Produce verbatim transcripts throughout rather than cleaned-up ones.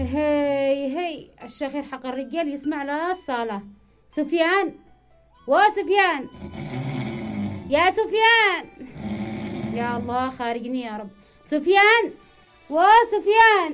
هي هي الشيخ حق الرجال يسمع له الصالة. سفيان، وسفيان، يا سفيان، يا الله خارجني يا رب. سفيان، وسفيان.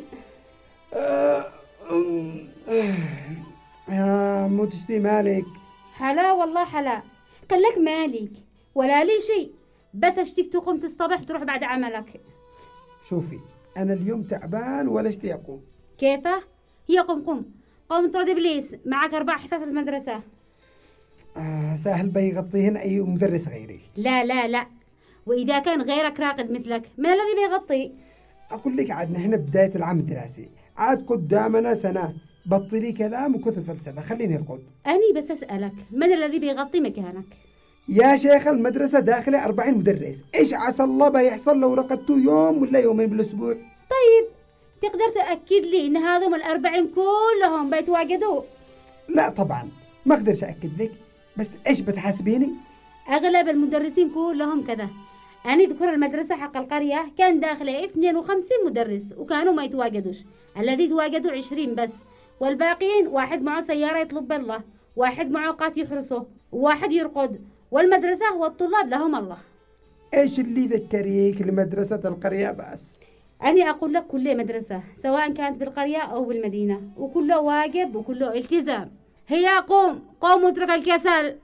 يا مو تشتي مالك؟ حلا والله حلا. قال لك مالك ولا لي شيء، بس اشتيك تقوم تصطبح تروح بعد عملك. شوفي انا اليوم تعبان ولا اشتي اقوم. كيفه؟ هي قم قم قوم طرد ابليس، معك اربع حصص المدرسه. آه سهل بيغطيهن اي مدرس غيري. لا لا لا، واذا كان غيرك راقد مثلك من الذي بيغطي؟ اقول لك عاد نحن بدايه العام الدراسي، عاد قدامنا سنه، بطلي كلام وكثر فلسفه، خليني ارقد. اني بس اسالك من الذي بيغطي مكانك؟ يا شيخ المدرسه داخله أربعين مدرس، ايش عسى الله بيحصل لو رقدتوا يوم ولا يومين بالاسبوع؟ طيب تقدر تاكد لي ان هذول الأربعين كلهم بيتواجدوا؟ لا طبعا ما اقدرش اكد لك، بس ايش بتحاسبيني؟ اغلب المدرسين كلهم كذا. أنا ذكر المدرسة حق القرية كان داخله اثنين وخمسين مدرس وكانوا ما يتواجدوش، الذي تواجدوا عشرين بس، والباقيين واحد معه سيارة يطلب الله، واحد معه قات يحرسه، وواحد يرقد، والمدرسة والطلاب لهم الله. ايش اللي ذكريك لمدرسة القرية بس؟ أنا أقول لك كل مدرسة سواء كانت بالقرية أو بالمدينة وكله واجب وكله التزام. هيا قوم قوم واترك الكسل.